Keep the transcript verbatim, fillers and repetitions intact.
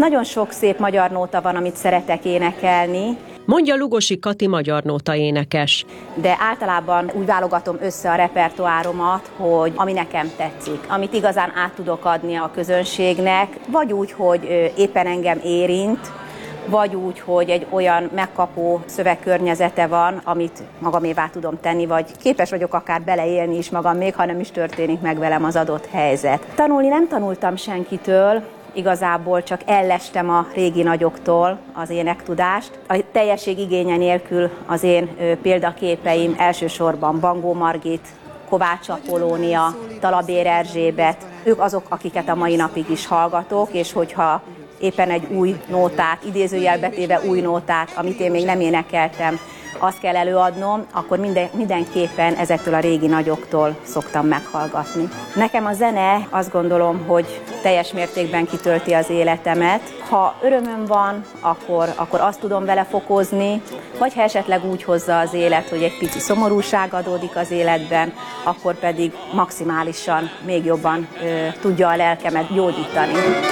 Nagyon sok szép magyar nóta van, amit szeretek énekelni, mondja Lugosi Kati magyar nóta énekes. De általában úgy válogatom össze a repertoáromat, hogy ami nekem tetszik, amit igazán át tudok adni a közönségnek, vagy úgy, hogy éppen engem érint, vagy úgy, hogy egy olyan megkapó szövegkörnyezete van, amit magamévá tudom tenni, vagy képes vagyok akár beleélni is magam, még ha nem is történik meg velem az adott helyzet. Tanulni nem tanultam senkitől, igazából csak ellestem a régi nagyoktól az énektudást. A teljesség igénye nélkül az én példaképeim elsősorban Bangó Margit, Kovács Apollónia, Talabér Erzsébet, ők azok, akiket a mai napig is hallgatok, és hogyha éppen egy új nótát, idézőjelbe téve új nótát, amit én még nem énekeltem, azt kell előadnom, akkor minden, mindenképpen ezektől a régi nagyoktól szoktam meghallgatni. Nekem a zene azt gondolom, hogy teljes mértékben kitölti az életemet. Ha örömöm van, akkor, akkor azt tudom vele fokozni, vagy ha esetleg úgy hozza az élet, hogy egy pici szomorúság adódik az életben, akkor pedig maximálisan még jobban ö, tudja a lelkemet gyógyítani.